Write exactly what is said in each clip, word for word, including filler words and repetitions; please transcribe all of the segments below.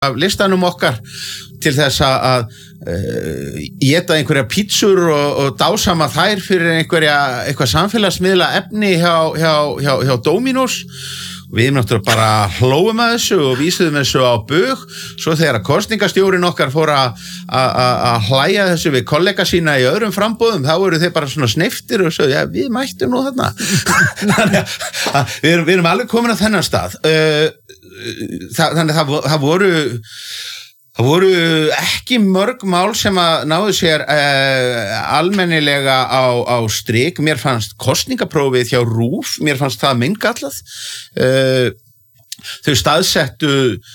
af listanum okkar til þess að uh, éta einhverja pítsur og, og dásama þær fyrir einhverja eitthvað samfélagsmiðla efni hjá, hjá, hjá, hjá Dominos. Við náttúrulega bara hlóum að þessu og vísuðum þessu á bug. Svo þegar að kosningastjórinn okkar fór að hlæja þessu við kollega sína í öðrum framboðum, þá voru þeir bara svona sneyftir og svo, já, við mættum nú þarna. Þannig að við erum, við erum alveg komin að þennan stað. Þannig að það, það voru Það voru ekki mörg mál sem að náðu sér uh, almennilega á, á strik. Mér fannst kosningaprófið hjá RÚV, mér fannst það minngallað. Uh, þau staðsettu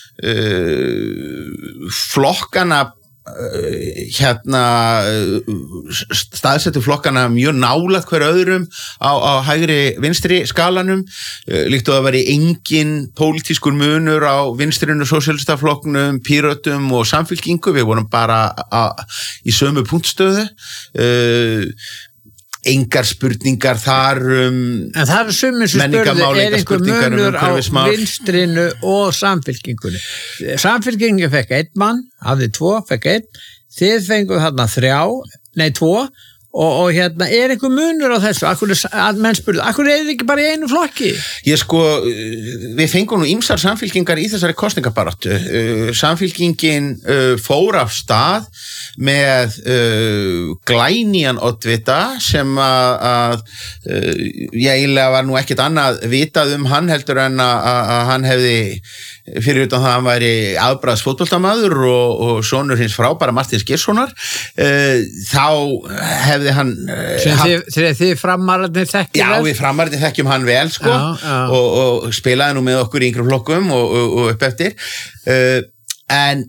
uh, flokkana uh, hérna uh, staðsettu flokkana mjög nálægt hver öðrum á, á hægri vinstri skalanum, uh, líkt og það væri engin pólitískur munur á vinstrinu, sósíalistaflokknum, Pírötum og Samfylkingu. Við vorum bara a, í sömu punktstöðu. Uh, engar spurningar þar um en það er sumir sem spurði, er einhver munur á vinstrinu og Samfylkingunni. Samfylkingin fekk einn mann, hafði tvo, fekk einn, þið fenguð þarna þrjá, nei tvo og, og hérna, er einhver munur á þessu? Akkur, að menn spurði, akkur er þið ekki bara í einu flokki? Ég sko, við fengum nú ýmsar samfylkingar í þessari kosningabaráttu. Samfylkingin fór af stað með uh, glænýjan oddvita sem að, að uh, ég eiginlega var nú ekkert annað vitað um hann heldur en að, að hann hefði fyrir utan það að hann væri afbragðs fótboltamaður og, og sonur hins frábæra Martins Geirssonar. Uh, þá hefði hann uh, Þegar þið, þið framararnir þekkjum Já, vel? Við framararnir þekkjum hann vel sko, já, já. Og, og spilaði nú með okkur í yngri flokkum og, og, og upp eftir. Uh, en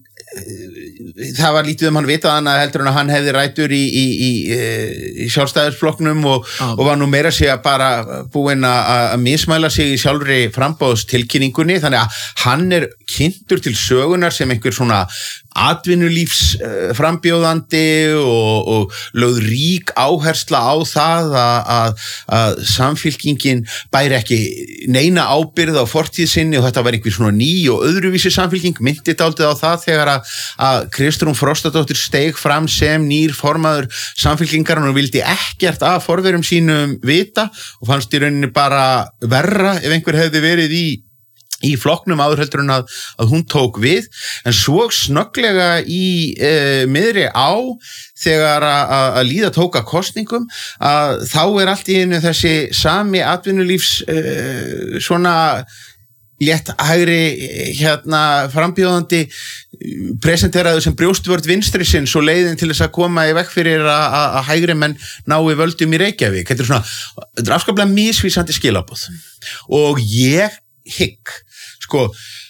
það var lítið um hann vitað hann að heldur hann að hann hefði rætur í, í, í, í sjálfstæðisflokknum og, ah. og var nú meira að segja bara búinn að mismæla sig í sjálfri framboðstilkynningunni, þannig að hann er kynntur til sögunar sem einhver svona atvinnulífs uh, frambjóðandi og, og lögð rík áhersla á það að, að, að samfylkingin bæri ekki neina ábyrgð á fortíð sinni og þetta var einhver svona ný og öðruvísi samfylking, myndið dálítið á það þegar að, að Kristrún Frostadóttir steig fram sem nýr formaður samfylkingar og vildi ekkert af forverum sínum vita og fannst í rauninni bara verra ef einhver hefði verið í í flokknum áður heldur en að, að hún tók við, en svo snögglega í e, miðri á þegar að, að líða tóka kosningum að þá er allt í einu þessi sami atvinnulífs e, svona létt hægri hérna frambjóðandi presenteraðu sem brjóstvörð vinstrisins og leiðin til þess að koma í vekk fyrir að, að hægri menn nái völdum í Reykjavík. Þetta er svona, þetta er afskaplega misvísandi skilaboð og ég hygg sko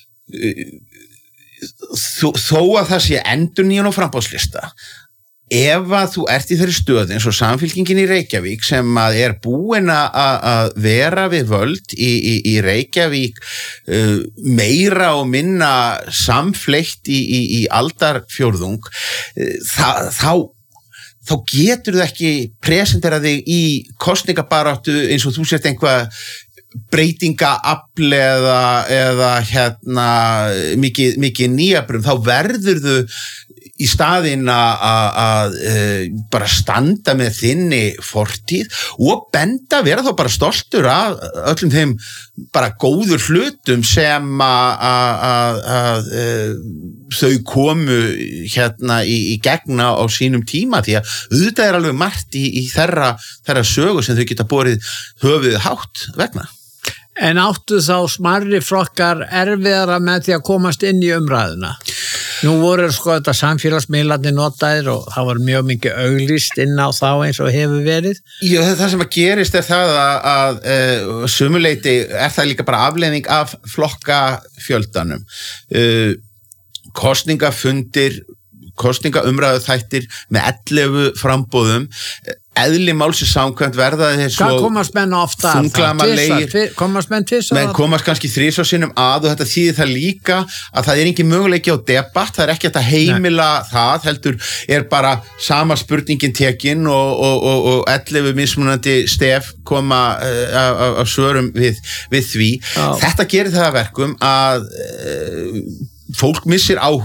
þó að það sé endurnýjun á framboðslista ef að þú ert í þeirri stöðu eins og Samfylkingin í Reykjavík sem að er búin að vera við völd í, í, í Reykjavík uh, meira og minna samfleitt í, í, í aldarfjórðung uh, það, þá þá getur þú ekki presentera þig í kosningabaráttu eins og þú sért einhvað breytingaafl eða, eða hérna mikið, mikið nýjabrum, þá verður þú í staðinn að bara standa með þinni fortíð og benda, vera þá bara stoltur af öllum þeim bara góður hlutum sem að þau komu hérna í, í gegna á sínum tíma, því að auðvitað er alveg margt í, í þeirra, þeirra sögu sem þau geta borið höfuðið hátt vegna. En áttu þá smarri flokkar erfiðara með því að komast inn í umræðuna? Nú voru sko þetta samfélagsmiðlarnir notaðir og það var mjög mikið auglýst inn á þá eins og hefur verið. Já, það sem að gerist er það að, að uh, sumuleyti er það líka bara afleiðing af flokkafjöldanum. Uh, kosningafundir, kosningaumræðu þættir með ellefu frambóðum, eðli málsins samkvæmt verða þeir svo komast menn ofta þunglamalegir, komast menn tvisvar, menn komast kannski þrisvar sinnum að og þetta þýðir það líka að það er engin möguleiki á debatt, það er ekki hægt að heimila Nei. Það, heldur er bara sama spurningin tekin og, og, og, og ellefu mismunandi stef koma uh, af svörum við, við því. Já. Þetta gerir það að verkum að uh, fólk missir áhuga